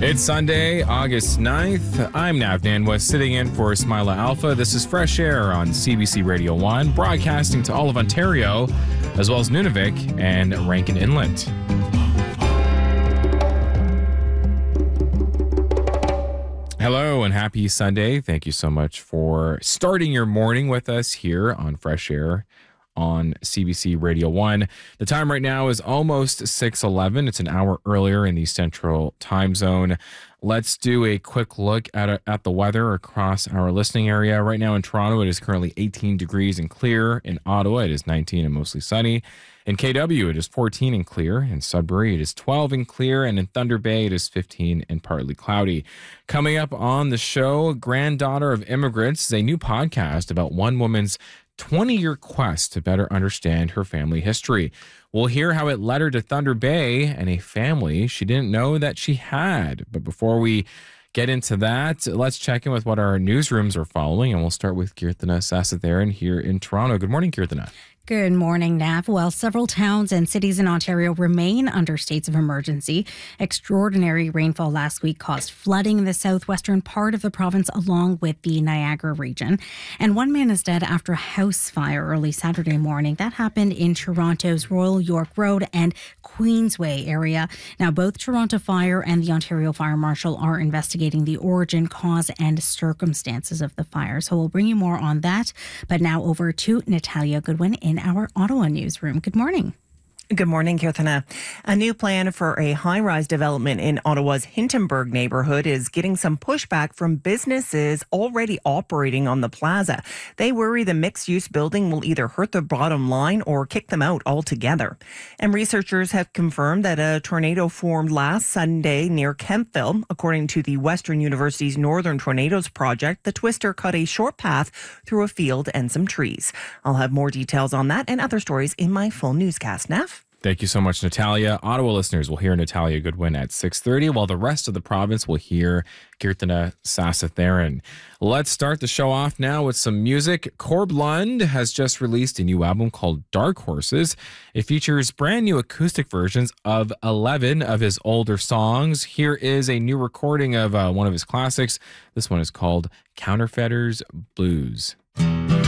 It's Sunday, August 9th. I'm Nav Nanwa, sitting in for Smilah Alpha. This is Fresh Air on CBC Radio 1, broadcasting to all of Ontario, as well as Nunavik and Rankin Inlet. Hello and happy Sunday. Thank you so much for starting your morning with us here on Fresh Air on CBC Radio 1. The time right now is almost 6:11. It's an hour earlier in the Central Time Zone. Let's do a quick look at the weather across our listening area. Right now in Toronto, it is currently 18 degrees and clear. In Ottawa, it is 19 and mostly sunny. In KW, it is 14 and clear. In Sudbury, it is 12 and clear. And in Thunder Bay, it is 15 and partly cloudy. Coming up on the show, Granddaughter of Immigrants is a new podcast about one woman's 20-year quest to better understand her family history. We'll hear how it led her to Thunder Bay and a family she didn't know that she had. But before we get into that, let's check in with what our newsrooms are following, and we'll start with Kirtana Sasatharan here in Toronto. Good morning, Kirtana. Good morning, Nav. Well, several towns and cities in Ontario remain under states of emergency. Extraordinary rainfall last week caused flooding in the southwestern part of the province along with the Niagara region. And one man is dead after a house fire early Saturday morning. That happened in Toronto's Royal York Road and Queensway area. Now, both Toronto Fire and the Ontario Fire Marshal are investigating the origin, cause, and circumstances of the fire. So we'll bring you more on that. But now over to Natalia Goodwin in our Ottawa newsroom. Good morning. Good morning, Kirtana. A new plan for a high-rise development in Ottawa's Hintonburg neighborhood is getting some pushback from businesses already operating on the plaza. They worry the mixed-use building will either hurt their bottom line or kick them out altogether. And researchers have confirmed that a tornado formed last Sunday near Kemptville. According to the Western University's Northern Tornadoes Project, the twister cut a short path through a field and some trees. I'll have more details on that and other stories in my full newscast. Nav? Thank you so much, Natalia. Ottawa listeners will hear Natalia Goodwin at 6:30, while the rest of the province will hear Kirtana Sasatharan. Let's start the show off now with some music. Corb Lund has just released a new album called Dark Horses. It features brand new acoustic versions of 11 of his older songs. Here is a new recording of one of his classics. This one is called Counterfeiters Blues.